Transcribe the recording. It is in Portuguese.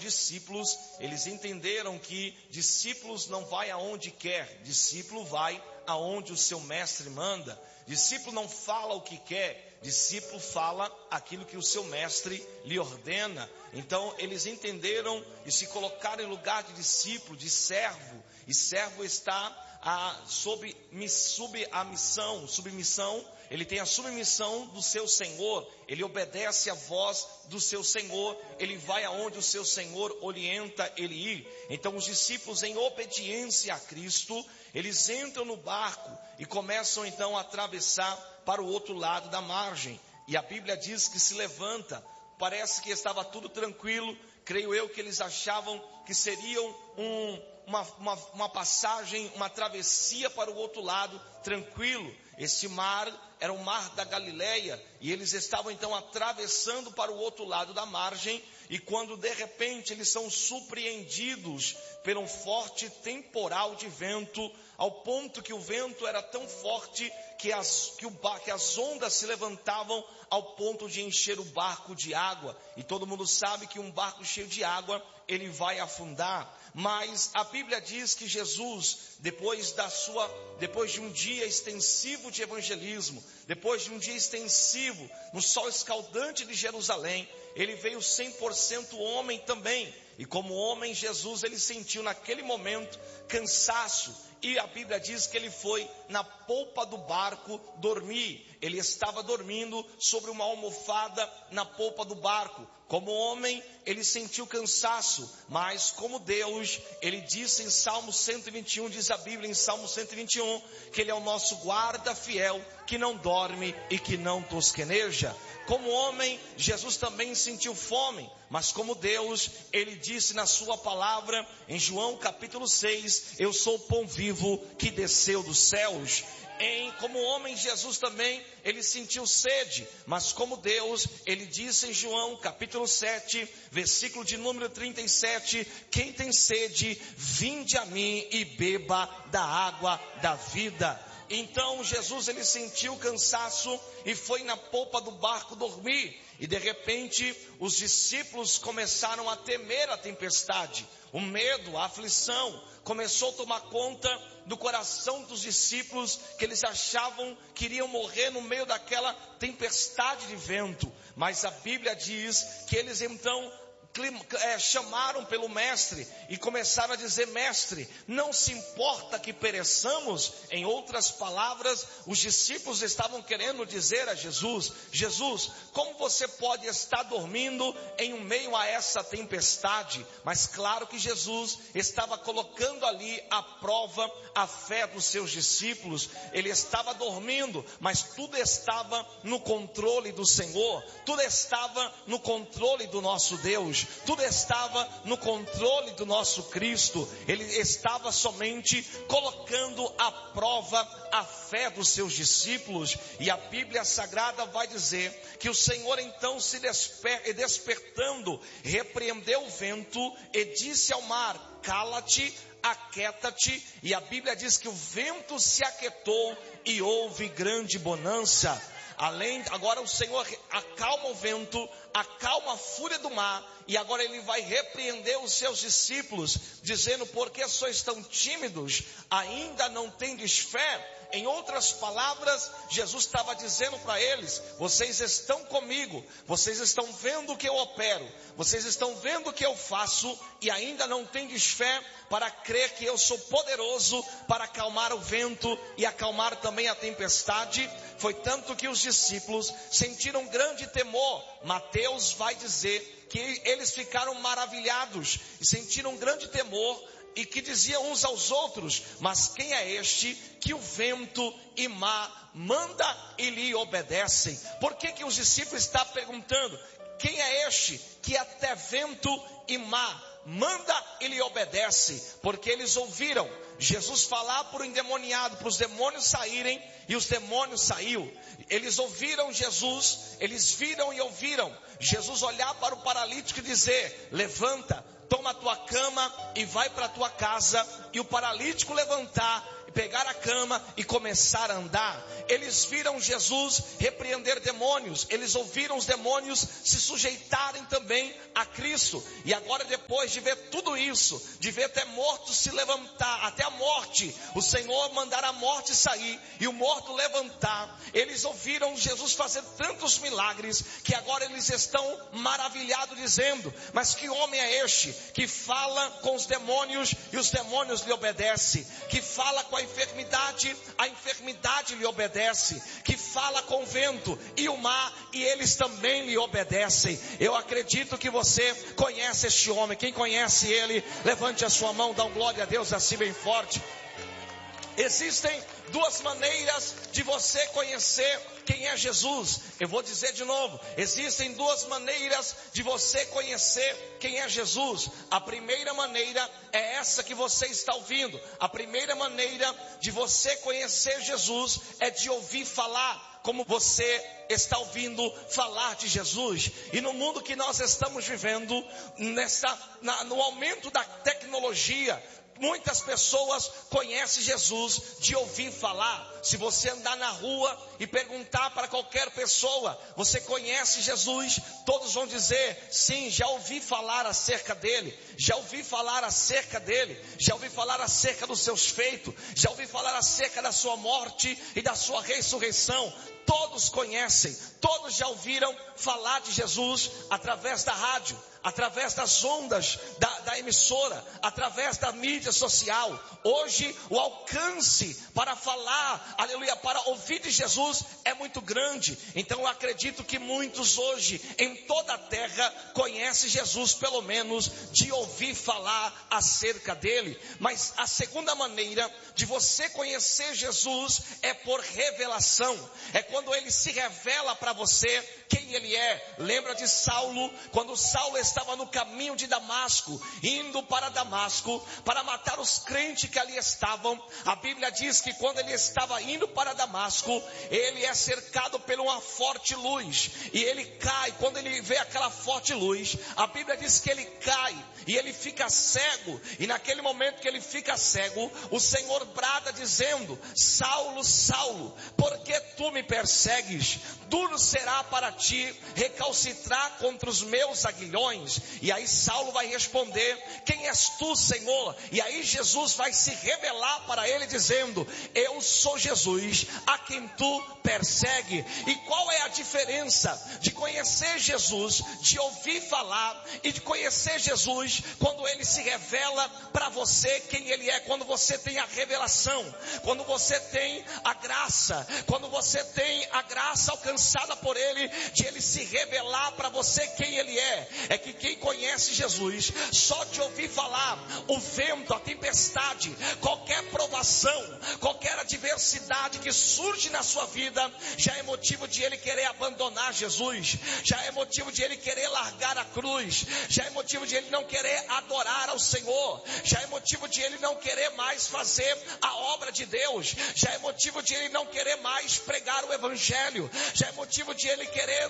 discípulos, eles entenderam que discípulos não vai aonde quer, discípulo vai aonde o seu mestre manda. Discípulo não fala o que quer, discípulo fala aquilo que o seu mestre lhe ordena. Então eles entenderam e se colocaram em lugar de discípulo, de servo. E servo está submissão, ele tem a submissão do seu Senhor, ele obedece à voz do seu Senhor, ele vai aonde o seu Senhor orienta ele ir. Então os discípulos, em obediência a Cristo, eles entram no barco e começam então a atravessar para o outro lado da margem. E a Bíblia diz que se levanta, parece que estava tudo tranquilo. Creio eu que eles achavam que seriam uma passagem, uma travessia para o outro lado, tranquilo. Esse mar era o mar da Galileia, e eles estavam então atravessando para o outro lado da margem, e quando de repente eles são surpreendidos por um forte temporal de vento, ao ponto que o vento era tão forte que as ondas se levantavam ao ponto de encher o barco de água. E todo mundo sabe que um barco cheio de água, ele vai afundar. Mas a Bíblia diz que Jesus, depois de um dia extensivo de evangelismo, depois de um dia extensivo no sol escaldante de Jerusalém, ele veio 100% homem também. E como homem, Jesus, ele sentiu naquele momento cansaço. E a Bíblia diz que ele foi na polpa do barco dormir. Ele estava dormindo sobre uma almofada na polpa do barco. Como homem, ele sentiu cansaço, mas como Deus, ele disse em Salmo 121, diz a Bíblia em Salmo 121, que ele é o nosso guarda fiel, que não dorme e que não tosqueneja. Como homem, Jesus também sentiu fome, mas como Deus, ele disse na sua palavra, em João capítulo 6, eu sou o pão vivo que desceu dos céus. Como homem, Jesus também, ele sentiu sede, mas como Deus, ele disse em João capítulo 7, versículo de número 37, quem tem sede, vinde a mim e beba da água da vida. Então Jesus, ele sentiu cansaço e foi na polpa do barco dormir. E de repente os discípulos começaram a temer a tempestade. O medo, a aflição começou a tomar conta do coração dos discípulos, que eles achavam que iriam morrer no meio daquela tempestade de vento. Mas a Bíblia diz que eles então chamaram pelo mestre e começaram a dizer: mestre, não se importa que pereçamos? Em outras palavras, os discípulos estavam querendo dizer a Jesus: Jesus, como você pode estar dormindo em meio a essa tempestade? Mas claro que Jesus estava colocando ali à prova a fé dos seus discípulos. Ele estava dormindo, mas tudo estava no controle do Senhor, tudo estava no controle do nosso Deus, tudo estava no controle do nosso Cristo. Ele estava somente colocando à prova a fé dos seus discípulos. E a Bíblia Sagrada vai dizer que o Senhor então se despertando, repreendeu o vento e disse ao mar: cala-te, aquieta-te. E a Bíblia diz que o vento se aquietou e houve grande bonança. Agora o Senhor acalma o vento, acalma a fúria do mar, e agora ele vai repreender os seus discípulos, dizendo: por que sois tão tímidos? Ainda não tendes fé? Em outras palavras, Jesus estava dizendo para eles: vocês estão comigo, vocês estão vendo o que eu opero, vocês estão vendo o que eu faço, e ainda não tendes fé para crer que eu sou poderoso para acalmar o vento e acalmar também a tempestade. Foi tanto que os discípulos sentiram grande temor. Mateus vai dizer que eles ficaram maravilhados e sentiram grande temor, e que diziam uns aos outros: mas quem é este que o vento e mar manda e lhe obedecem? Por que os discípulos estão perguntando? Quem é este que até vento e mar manda e lhe obedece? Porque eles ouviram Jesus falar para o endemoniado, para os demônios saírem, e os demônios saíram. Eles ouviram Jesus, eles viram e ouviram Jesus olhar para o paralítico e dizer: levanta, toma a tua cama e vai para a tua casa. E o paralítico levantar, pegar a cama e começar a andar. Eles viram Jesus repreender demônios, eles ouviram os demônios se sujeitarem também a Cristo. E agora, depois de ver tudo isso, de ver até mortos se levantar, até a morte, o Senhor mandar a morte sair e o morto levantar, eles ouviram Jesus fazer tantos milagres, que agora eles estão maravilhados, dizendo: mas que homem é este, que fala com os demônios e os demônios lhe obedecem, que fala com a enfermidade lhe obedece, que fala com o vento e o mar, e eles também lhe obedecem. Eu acredito que você conhece este homem. Quem conhece ele, levante a sua mão, dá um glória a Deus assim bem forte. Existem duas maneiras de você conhecer quem é Jesus. Eu vou dizer de novo: existem duas maneiras de você conhecer quem é Jesus. A primeira maneira é essa que você está ouvindo. A primeira maneira de você conhecer Jesus é de ouvir falar, como você está ouvindo falar de Jesus. E no mundo que nós estamos vivendo, no aumento da tecnologia, muitas pessoas conhecem Jesus de ouvir falar. Se você andar na rua e perguntar para qualquer pessoa: você conhece Jesus? Todos vão dizer: sim, já ouvi falar acerca dele, já ouvi falar acerca dele, já ouvi falar acerca dos seus feitos, já ouvi falar acerca da sua morte e da sua ressurreição. Todos conhecem, todos já ouviram falar de Jesus através da rádio, através das ondas da emissora, através da mídia social. Hoje o alcance para falar, aleluia, para ouvir de Jesus é muito grande. Então eu acredito que muitos hoje em toda a terra conhecem Jesus, pelo menos de ouvir falar acerca dele. Mas a segunda maneira de você conhecer Jesus é por revelação. É quando ele se revela para você quem ele é. Lembra de Saulo? Quando Saulo estava no caminho de Damasco, indo para Damasco para matar os crentes que ali estavam, a Bíblia diz que quando ele estava indo para Damasco, ele é cercado por uma forte luz, e ele cai. Quando ele vê aquela forte luz, a Bíblia diz que ele cai e ele fica cego. E naquele momento que ele fica cego, o Senhor brada dizendo: Saulo, Saulo, por que tu me persegues? Duro será para ti recalcitrar contra os meus aguilhões. E aí Saulo vai responder: quem és tu, Senhor? E aí Jesus vai se revelar para ele dizendo: eu sou Jesus, a quem tu persegue. E qual é a diferença de conhecer Jesus, de ouvir falar, e de conhecer Jesus quando ele se revela para você quem ele é? Quando você tem a revelação, quando você tem a graça, quando você tem a graça alcançada por ele, de ele se revelar para você quem ele é que quem conhece Jesus, só de ouvir falar, o vento, a tempestade, qualquer provação, qualquer adversidade que surge na sua vida, já é motivo de ele querer abandonar Jesus, já é motivo de ele querer largar a cruz, já é motivo de ele não querer adorar ao Senhor, já é motivo de ele não querer mais fazer a obra de Deus, já é motivo de ele não querer mais pregar o evangelho, já é motivo de ele querer